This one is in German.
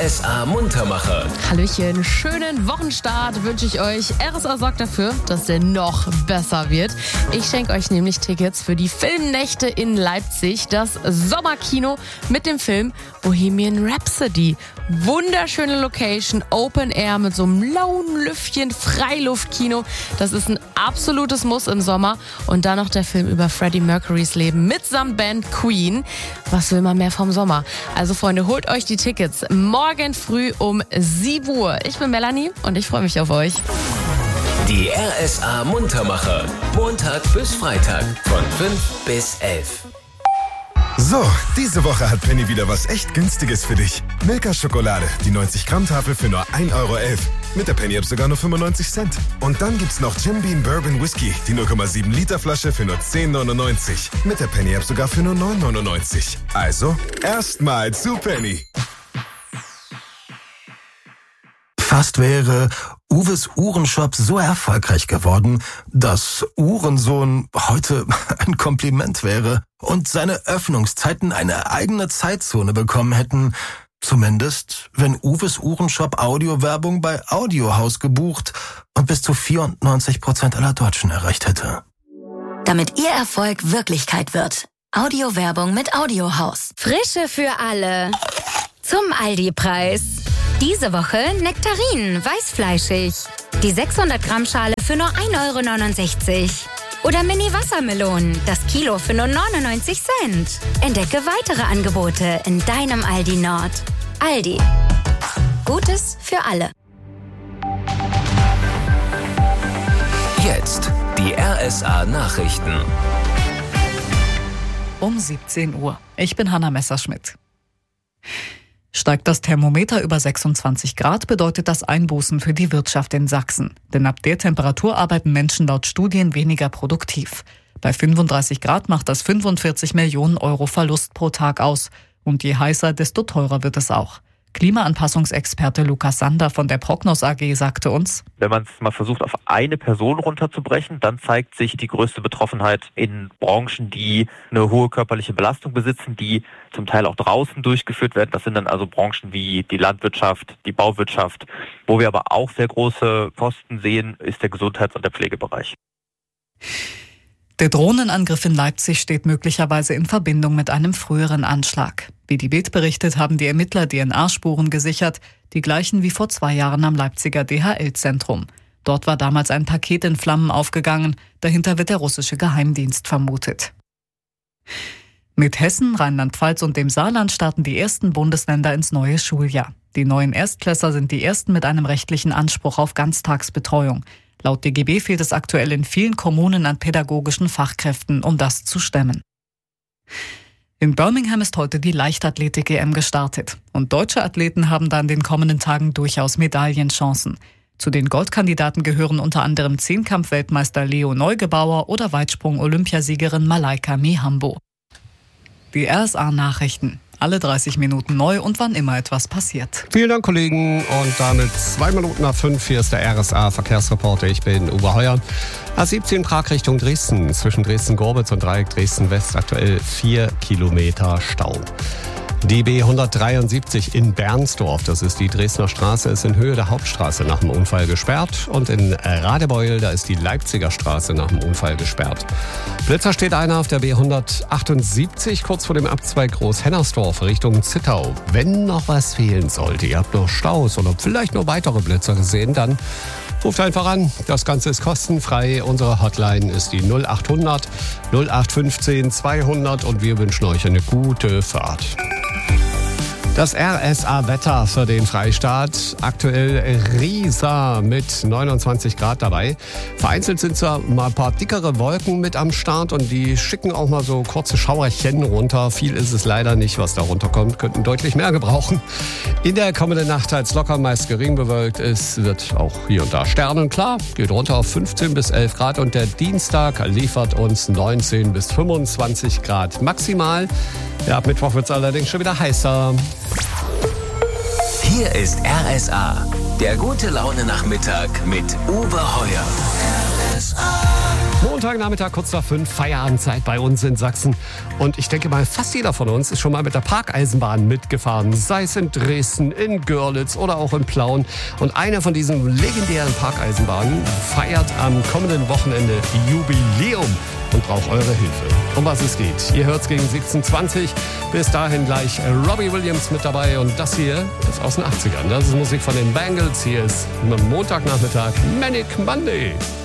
RSA Muntermacher. Hallöchen, schönen Wochenstart wünsche ich euch. RSA sorgt dafür, dass der noch besser wird. Ich schenke euch nämlich Tickets für die Filmnächte in Leipzig, das Sommerkino mit dem Film Bohemian Rhapsody. Wunderschöne Location, Open Air mit so einem lauen Lüftchen, Freiluftkino. Das ist ein absolutes Muss im Sommer. Und dann noch der Film über Freddie Mercurys Leben mitsamt Band Queen. Was will man mehr vom Sommer? Also Freunde, holt euch die Tickets morgen früh um 7 Uhr. Ich bin Melanie und ich freue mich auf euch. Die RSA Muntermacher. Montag bis Freitag von 5 bis 11. So, diese Woche hat Penny wieder was echt Günstiges für dich. Milka-Schokolade, die 90-Gramm-Tafel für nur 1,11 Euro. Mit der Penny-App sogar nur 95 Cent. Und dann gibt's noch Jim Beam Bourbon Whisky, die 0,7 Liter Flasche für nur 10,99. Mit der Penny-App sogar für nur 9,99. Also, erstmal zu Penny. Fast wäre Uwes Uhrenshop so erfolgreich geworden, dass Uhrensohn heute ein Kompliment wäre und seine Öffnungszeiten eine eigene Zeitzone bekommen hätten. Zumindest, wenn Uwes Uhrenshop Audiowerbung bei Audiohaus gebucht und bis zu 94% aller Deutschen erreicht hätte. Damit Ihr Erfolg Wirklichkeit wird. Audiowerbung mit Audiohaus. Frische für alle. Zum Aldi-Preis. Diese Woche Nektarinen, weißfleischig. Die 600 Gramm Schale für nur 1,69 Euro. Oder Mini-Wassermelonen, das Kilo für nur 99 Cent. Entdecke weitere Angebote in deinem Aldi Nord. Aldi. Gutes für alle. Jetzt die RSA Nachrichten. Um 17 Uhr. Ich bin Hanna Messerschmidt. Steigt das Thermometer über 26 Grad, bedeutet das Einbußen für die Wirtschaft in Sachsen. Denn ab der Temperatur arbeiten Menschen laut Studien weniger produktiv. Bei 35 Grad macht das 45 Millionen Euro Verlust pro Tag aus. Und je heißer, desto teurer wird es auch. Klimaanpassungsexperte Lukas Sander von der Prognos AG sagte uns: Wenn man es mal versucht, auf eine Person runterzubrechen, dann zeigt sich die größte Betroffenheit in Branchen, die eine hohe körperliche Belastung besitzen, die zum Teil auch draußen durchgeführt werden. Das sind dann also Branchen wie die Landwirtschaft, die Bauwirtschaft. Wo wir aber auch sehr große Kosten sehen, ist der Gesundheits- und der Pflegebereich. Der Drohnenangriff in Leipzig steht möglicherweise in Verbindung mit einem früheren Anschlag. Wie die Bild berichtet, haben die Ermittler DNA-Spuren gesichert, die gleichen wie vor 2 Jahren am Leipziger DHL-Zentrum. Dort war damals ein Paket in Flammen aufgegangen, dahinter wird der russische Geheimdienst vermutet. Mit Hessen, Rheinland-Pfalz und dem Saarland starten die ersten Bundesländer ins neue Schuljahr. Die neuen Erstklässler sind die ersten mit einem rechtlichen Anspruch auf Ganztagsbetreuung. Laut DGB fehlt es aktuell in vielen Kommunen an pädagogischen Fachkräften, um das zu stemmen. In Birmingham ist heute die Leichtathletik-EM gestartet. Und deutsche Athleten haben da in den kommenden Tagen durchaus Medaillenchancen. Zu den Goldkandidaten gehören unter anderem Zehnkampf-Weltmeister Leo Neugebauer oder Weitsprung-Olympiasiegerin Malaika Mihambo. Die RSA-Nachrichten. Alle 30 Minuten neu und wann immer etwas passiert. Vielen Dank, Kollegen. Und damit 2 Minuten nach 5. Hier ist der RSA-Verkehrsreporter. Ich bin Uwe Heuer. A17 Prag Richtung Dresden. Zwischen Dresden-Gorbitz und Dreieck Dresden-West aktuell 4 Kilometer Stau. Die B173 in Bernsdorf, das ist die Dresdner Straße, ist in Höhe der Hauptstraße nach dem Unfall gesperrt. Und in Radebeul, da ist die Leipziger Straße nach dem Unfall gesperrt. Blitzer steht einer auf der B178, kurz vor dem Abzweig Großhennersdorf Richtung Zittau. Wenn noch was fehlen sollte, ihr habt noch Staus oder vielleicht noch weitere Blitzer gesehen, dann ruft einfach an. Das Ganze ist kostenfrei. Unsere Hotline ist die 0800 0815 200 und wir wünschen euch eine gute Fahrt. Das RSA-Wetter für den Freistaat. Aktuell Riesa mit 29 Grad dabei. Vereinzelt sind zwar mal ein paar dickere Wolken mit am Start und die schicken auch mal so kurze Schauerchen runter. Viel ist es leider nicht, was da runterkommt. Könnten deutlich mehr gebrauchen. In der kommenden Nacht teils locker, meist gering bewölkt. Es wird auch hier und da sternenklar. Geht runter auf 15 bis 11 Grad und der Dienstag liefert uns 19 bis 25 Grad maximal. Ja, ab Mittwoch wird es allerdings schon wieder heißer. Hier ist RSA, der gute Laune Nachmittag mit Uwe Heuer. RSA. Montagnachmittag, kurz nach 5, Feierabendzeit bei uns in Sachsen. Und ich denke mal, fast jeder von uns ist schon mal mit der Parkeisenbahn mitgefahren. Sei es in Dresden, in Görlitz oder auch in Plauen. Und eine von diesen legendären Parkeisenbahnen feiert am kommenden Wochenende Jubiläum und braucht eure Hilfe. Um was es geht, ihr hört's gegen 17:20. Bis dahin gleich Robbie Williams mit dabei. Und das hier ist aus den 80ern. Das ist Musik von den Bangles. Hier ist Montagnachmittag Manic Monday.